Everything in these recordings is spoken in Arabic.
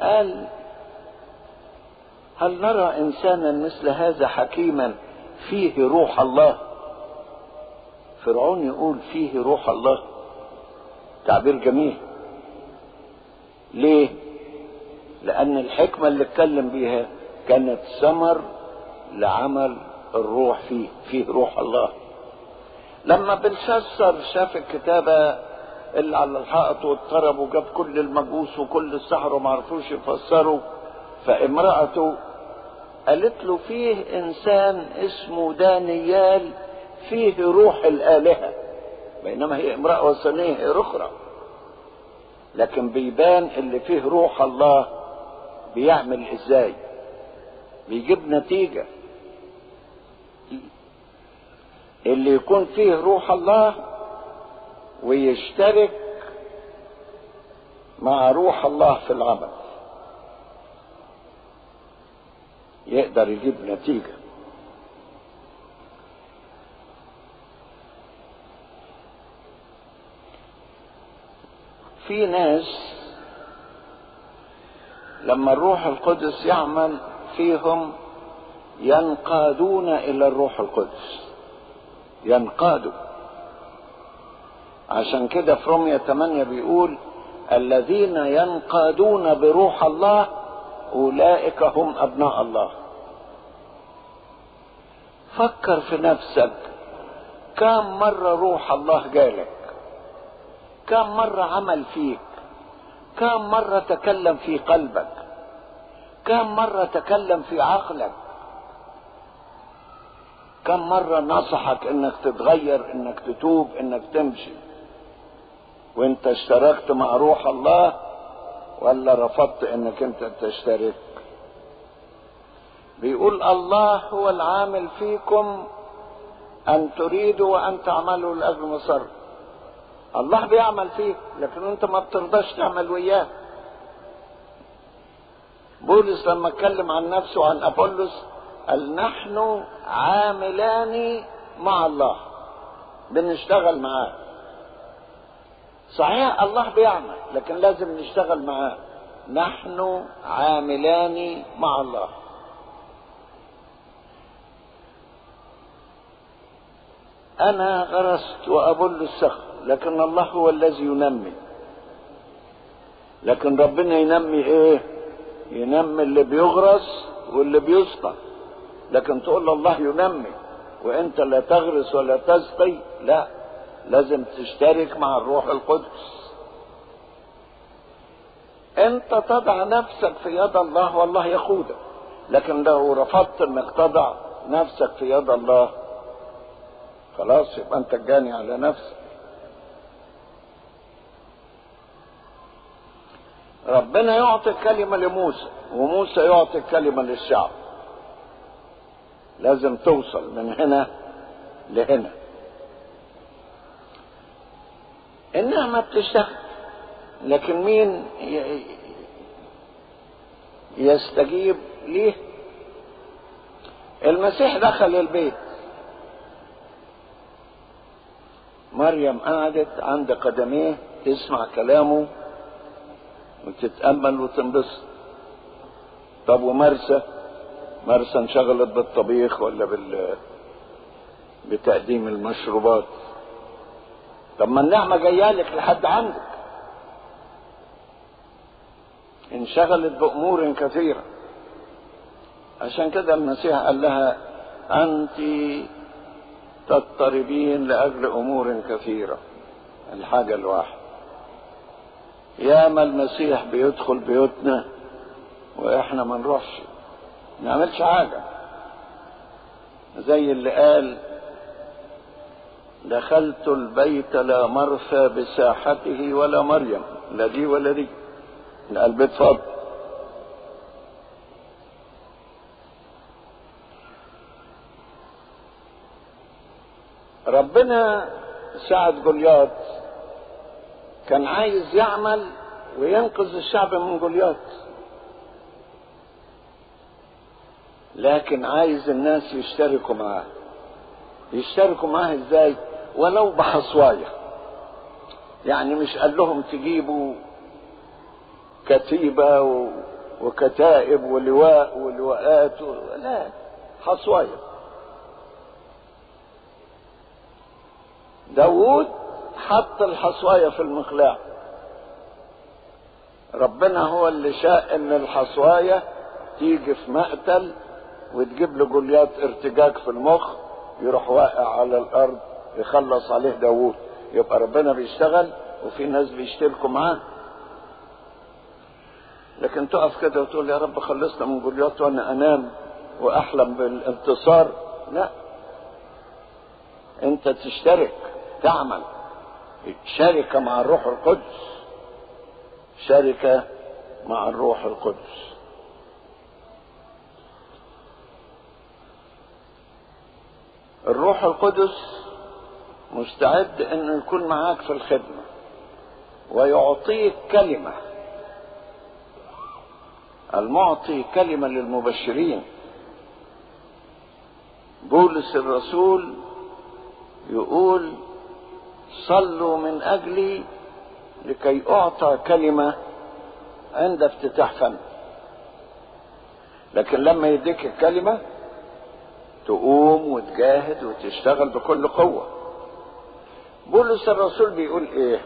قال: هل نرى إنسانا مثل هذا حكيما فيه روح الله؟ فرعون يقول فيه روح الله، تعبير جميل. ليه؟ لأن الحكمة اللي اتكلم بيها كانت ثمر لعمل الروح فيه روح الله. لما بلشسر شاف الكتابة اللي على الحائط واضطرب وجاب كل المجوس وكل السحرة وما عرفوش يفسروا، فامرأته قالت له: فيه إنسان اسمه دانيال فيه روح الآلهة، بينما هي امرأة وثنية، هي أخرى، لكن بيبان اللي فيه روح الله بيعمل ازاي، بيجيب نتيجة. اللي يكون فيه روح الله ويشترك مع روح الله في العمل يقدر يجيب نتيجة. في ناس لما الروح القدس يعمل فيهم ينقادون إلى الروح القدس، ينقادوا. عشان كده في رومية 8 بيقول: الذين ينقادون بروح الله أولئك هم أبناء الله. فكر في نفسك، كم مرة روح الله جالك؟ كم مرة عمل فيك؟ كم مرة تكلم في قلبك؟ كم مرة تكلم في عقلك؟ كم مرة نصحك انك تتغير، انك تتوب، انك تمشي؟ وانت اشتركت مع روح الله ولا رفضت انك انت تشترك؟ بيقول: الله هو العامل فيكم ان تريدوا وان تعملوا لاجل مسر. الله بيعمل فيك لكن انت ما بترضاش تعمل وياه. بولس لما اتكلم عن نفسه عن أبولس قال: نحن عاملان مع الله، بنشتغل معاه. صحيح الله بيعمل لكن لازم نشتغل معاه. نحن عاملان مع الله. أنا غرست وأبل السخط، لكن الله هو الذي ينمي. لكن ربنا ينمي ايه؟ ينمي اللي بيغرس واللي بيسقى. لكن تقول الله ينمي وانت لا تغرس ولا تسقي، لا، لازم تشترك مع الروح القدس. انت تضع نفسك في يد الله والله يقودك، لكن لو رفضت انك تضع نفسك في يد الله خلاص يبقى انت جاني على نفسك. ربنا يعطي الكلمة لموسى وموسى يعطي الكلمة للشعب، لازم توصل من هنا لهنا. النعمة بتشتغل لكن مين يستجيب ليه؟ المسيح دخل البيت، مريم قعدت عند قدميه تسمع كلامه وتتأمل وتنبسط. طب ومرسى انشغلت بالطبيخ ولا بتقديم المشروبات. طب ما النعمة جايه لك لحد عندك، انشغلت بأمور كثيرة. عشان كده المسيح قال لها: أنت تضطربين لأجل أمور كثيرة. الحاجة الواحدة. ياما المسيح بيدخل بيوتنا واحنا ما نروحش نعملش حاجة، زي اللي قال: دخلت البيت لا مرثى بساحته ولا مريم، لا دي ولا دي، البيت فاضي. ربنا ساعد جولياط، كان عايز يعمل وينقذ الشعب من جولياط، لكن عايز الناس يشتركوا معاه. يشتركوا معاه ازاي؟ ولو بحصوايه. يعني مش قال لهم تجيبوا كتيبة وكتائب ولواء ولواءات لا، حصوايا. داود حط الحصوايا في المقلاع. ربنا هو اللي شاء ان الحصوايا تيجي في مقتل وتجيب له جوليات ارتجاج في المخ، يروح واقع على الارض يخلص عليه داود. يبقى ربنا بيشتغل وفي ناس بيشتركوا معاه. لكن تقف كده وتقول يا رب خلصنا من جوليات وانا انام واحلم بالانتصار، لا، انت تشترك، تعمل شركة مع الروح القدس، شركة مع الروح القدس. الروح القدس مستعد انه يكون معاك في الخدمة ويعطيك كلمة. المعطي كلمة للمبشرين. بولس الرسول يقول صلوا من اجلي لكي اعطى كلمة عند افتتاح فم. لكن لما يديك الكلمة تقوم وتجاهد وتشتغل بكل قوة. بولس الرسول بيقول ايه؟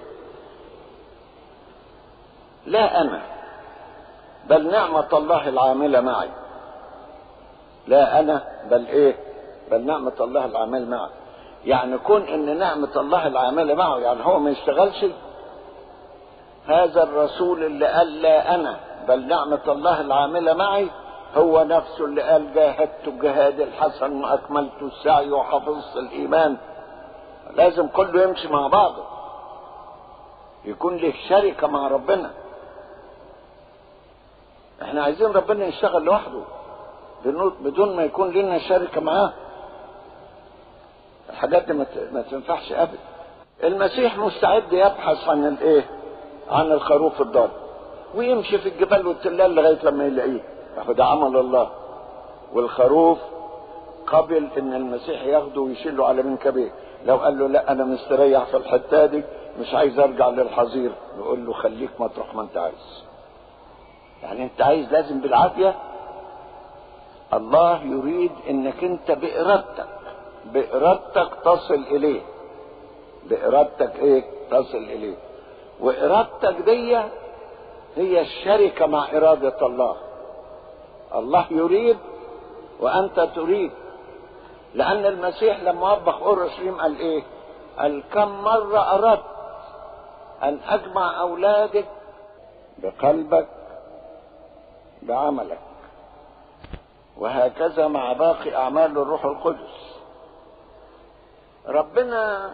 لا انا بل نعمة الله العاملة معي. لا انا بل ايه؟ بل نعمة الله العاملة معي. يعني كون ان نعمة الله العاملة معه، يعني هو ما يشتغلش. هذا الرسول اللي قال لا انا بل نعمة الله العاملة معي هو نفسه اللي قال جاهدت الجهاد الحسن واكملت السعي وحفظت الايمان. لازم كله يمشي مع بعضه، يكون له شركة مع ربنا. احنا عايزين ربنا يشتغل لوحده بدون ما يكون لنا شركة معاه. الحاجات دي ما تنفعش ابدا. المسيح مستعد يبحث عن الايه؟ عن الخروف الضال، ويمشي في الجبال والتلال لغايه لما يلاقيه. ده عمل الله. والخروف قبل ان المسيح ياخده ويشيله على منكبيه. لو قال له لا انا مستريح في الحته دي مش عايز ارجع للحظير، يقول له خليك مطرح ما انت عايز. يعني انت عايز لازم بالعافيه. الله يريد انك انت بارادتك تصل اليه. بارادتك ايه؟ تصل اليه. وارادتك دي هي الشركه مع اراده الله. الله يريد وانت تريد. لان المسيح لما وبخ اورشليم قال ايه؟ قال كم مره اردت ان اجمع اولادك بقلبك بعملك. وهكذا مع باقي اعمال الروح القدس. ربنا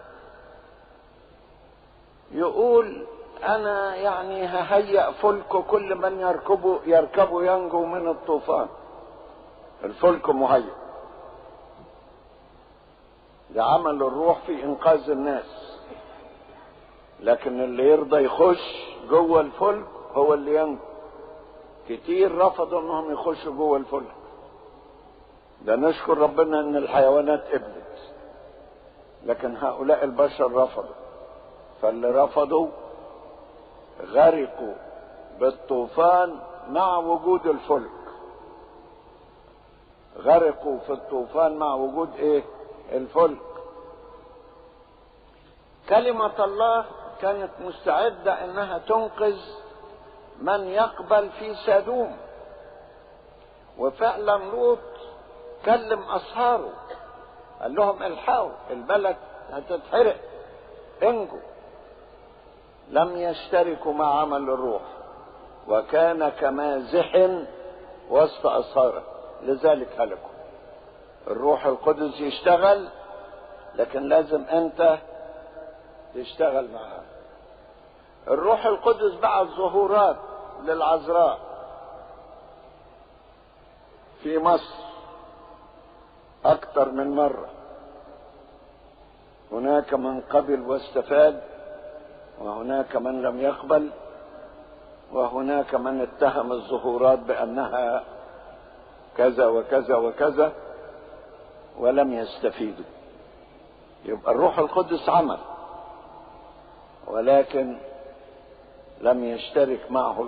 يقول انا يعني ههيأ فلك كل من يركبه ينجو من الطوفان. الفلك مهيأ، ده عمل الروح في انقاذ الناس. لكن اللي يرضى يخش جوه الفلك هو اللي ينجو. كتير رفضوا انهم يخشوا جوه الفلك. ده نشكر ربنا ان الحيوانات قبلت، لكن هؤلاء البشر رفضوا. فاللي رفضوا غرقوا بالطوفان مع وجود الفلك. غرقوا في الطوفان مع وجود ايه؟ الفلك. كلمة الله كانت مستعدة انها تنقذ من يقبل في سدوم. وفعلا لوط كلم اصهاره قال لهم الحقوا البلد هتتحرق انجوا. لم يشتركوا مع عمل الروح وكان كمازح وسط اصهاره، لذلك هلكوا. الروح القدس يشتغل، لكن لازم انت تشتغل معاه. الروح القدس بعت ظهورات للعذراء في مصر اكثر من مرة. هناك من قبل واستفاد، وهناك من لم يقبل، وهناك من اتهم الظهورات بانها كذا وكذا وكذا ولم يستفيدوا. يبقى الروح القدس عمل ولكن لم يشترك معه